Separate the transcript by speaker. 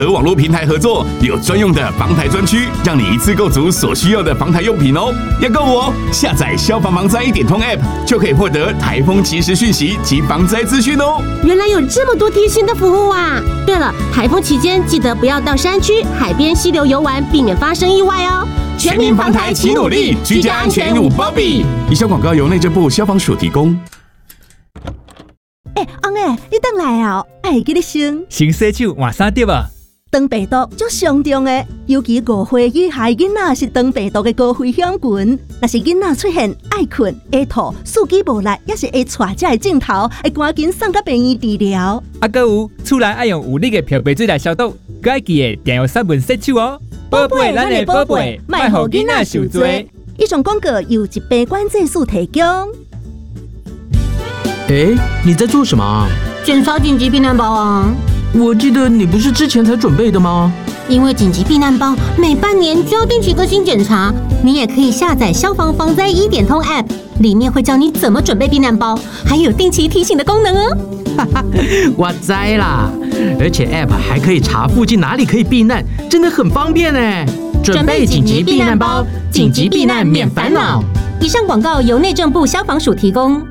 Speaker 1: 和网络平台合作，有专用的防台专区，让你一次购足所需要的防台用品哦。要购我下载消防防灾1点通 App， 就可以获得台风即时讯息及防灾资讯哦。
Speaker 2: 原来有这么多贴心的服务啊！对了，台风期间记得不要到山区、海边、溪流游玩，避免发生意外哦。
Speaker 1: 全民防台齐努力，居家安全有保庇。以上广告由内政部消防署提供。
Speaker 3: 翁诶，你回来啊？会记得先
Speaker 4: 先洗手换衫对吧？
Speaker 3: 肠病毒足上重的，尤其5岁以下囡仔是肠病毒的高危险群。若是囡仔出现爱困、会吐、四肢无力，也是会带这个镜头，会赶紧送到病院治疗。
Speaker 4: 还有厝内爱用有力的漂白水来消毒，该记得定用3分洗手哦。宝贝，咱的宝贝，莫让囡仔受罪。
Speaker 3: 以上广告由疾病管制署提供。
Speaker 5: 你在做什么啊？
Speaker 2: 检查紧急避难包啊！
Speaker 5: 我记得你不是之前才准备的吗？
Speaker 2: 因为紧急避难包每半年就要定期更新检查，你也可以下载消防防灾1点通 App， 里面会教你怎么准备避难包，还有定期提醒的功能哦。
Speaker 5: 我知啦，而且 App 还可以查附近哪里可以避难，真的很方便哎！准备紧急避难包，紧急避难免烦恼。
Speaker 2: 以上广告由内政部消防署提供。